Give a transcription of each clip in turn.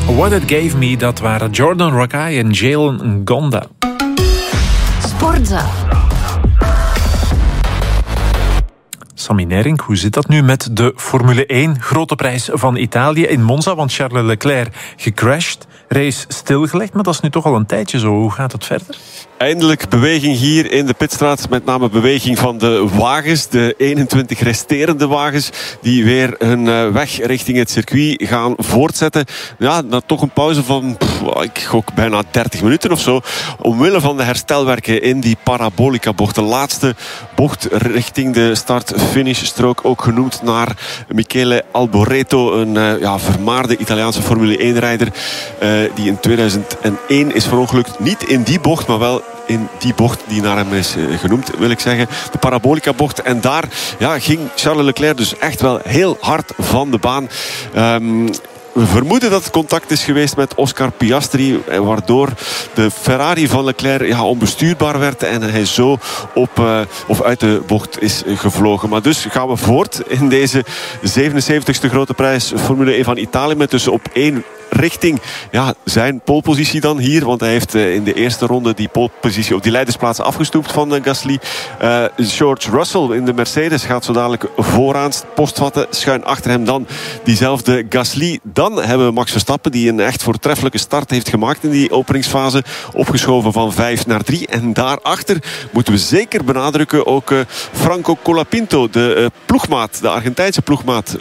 What It Gave Me, dat waren Jordan Rakei en Jalen Ngonda. Sportza. Sammy Nering, hoe zit dat nu met de Formule 1 grote prijs van Italië in Monza? Want Charles Leclerc gecrashed, race stilgelegd, maar dat is nu toch al een tijdje zo. Hoe gaat het verder? Eindelijk beweging hier in de pitstraat. Met name beweging van de wagens. De 21 resterende wagens die weer hun weg richting het circuit gaan voortzetten. Ja, na toch een pauze van ik gok bijna 30 minuten of zo. Omwille van de herstelwerken in die parabolica-bocht. De laatste bocht richting de start-finish-strook. Ook genoemd naar Michele Alboreto. Een vermaarde Italiaanse Formule 1-rijder. Die in 2001 is verongelukt. Niet in die bocht, maar wel in die bocht die naar hem is genoemd, wil ik zeggen. De parabolica-bocht. En daar ging Charles Leclerc dus echt wel heel hard van de baan. We vermoeden dat het contact is geweest met Oscar Piastri, waardoor de Ferrari van Leclerc onbestuurbaar werd en hij zo uit de bocht is gevlogen. Maar dus gaan we voort in deze 77ste grote prijs Formule 1 van Italië met tussen op 1 richting zijn polepositie dan hier. Want hij heeft in de eerste ronde die polepositie op die leidersplaats afgestoept van Gasly. George Russell in de Mercedes gaat zo dadelijk vooraan post vatten. Schuin achter hem dan diezelfde Gasly. Dan hebben we Max Verstappen die een echt voortreffelijke start heeft gemaakt in die openingsfase. Opgeschoven van 5 naar 3. En daarachter moeten we zeker benadrukken ook Franco Colapinto, de ploegmaat, de Argentijnse ploegmaat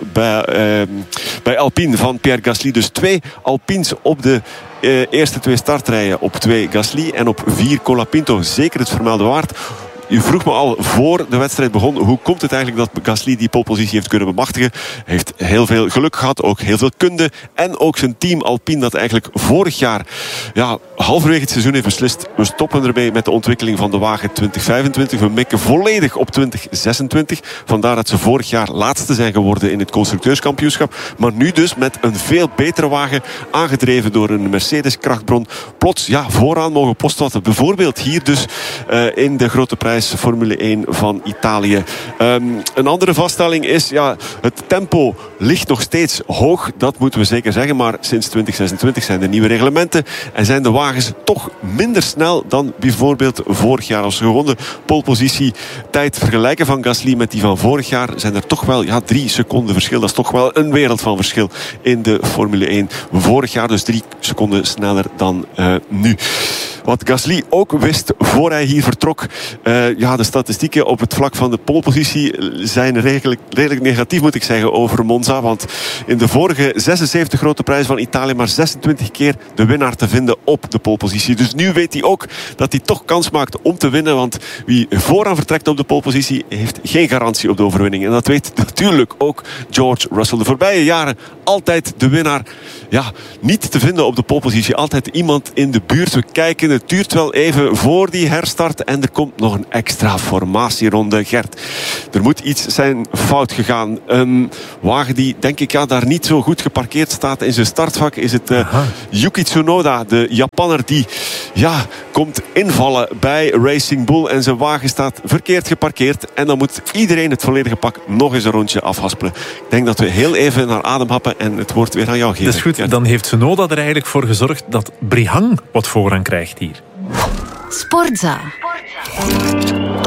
bij Alpine van Pierre Gasly. Dus 2 Alpines op de eerste 2 startrijen. Op 2 Gasly en op 4 Colapinto. Zeker het vermelde waard. U vroeg me al voor de wedstrijd begon, hoe komt het eigenlijk dat Gasly die polepositie heeft kunnen bemachtigen? Hij heeft heel veel geluk gehad, ook heel veel kunde. En ook zijn team Alpine dat eigenlijk vorig jaar halverwege het seizoen heeft beslist. We stoppen ermee met de ontwikkeling van de wagen 2025. We mikken volledig op 2026. Vandaar dat ze vorig jaar laatste zijn geworden in het constructeurskampioenschap. Maar nu dus met een veel betere wagen, aangedreven door een Mercedes krachtbron, plots vooraan mogen postvatten. Bijvoorbeeld hier dus in de grote prijs Formule 1 van Italië. Een andere vaststelling is, het tempo ligt nog steeds hoog. Dat moeten we zeker zeggen. Maar sinds 2026 zijn er nieuwe reglementen. En zijn de wagens toch minder snel dan bijvoorbeeld vorig jaar. Als we gewoon de polepositie tijd vergelijken van Gasly met die van vorig jaar, zijn er toch wel 3 seconden verschil. Dat is toch wel een wereld van verschil in de Formule 1. Vorig jaar dus 3 seconden sneller dan nu. Wat Gasly ook wist voor hij hier vertrok. De statistieken op het vlak van de polepositie zijn redelijk negatief, moet ik zeggen, over Monza. Want in de vorige 76 grote prijzen van Italië maar 26 keer de winnaar te vinden op de polepositie. Dus nu weet hij ook dat hij toch kans maakt om te winnen. Want wie vooraan vertrekt op de polepositie heeft geen garantie op de overwinning. En dat weet natuurlijk ook George Russell. De voorbije jaren altijd de winnaar niet te vinden op de polepositie. Altijd iemand in de buurt. We kijken, het duurt wel even voor die herstart en er komt nog een extra formatieronde. Gert, er moet iets zijn fout gegaan. Een wagen die, denk ik, daar niet zo goed geparkeerd staat in zijn startvak is het Yuki Tsunoda, de Japanner die komt invallen bij Racing Bull en zijn wagen staat verkeerd geparkeerd en dan moet iedereen het volledige pak nog eens een rondje afhaspelen. Ik denk dat we heel even naar adem happen en het woord weer aan jou geven. Dat is goed, Gert. Dan heeft Tsunoda er eigenlijk voor gezorgd dat Brihang wat voorrang krijgt hier. Sportza.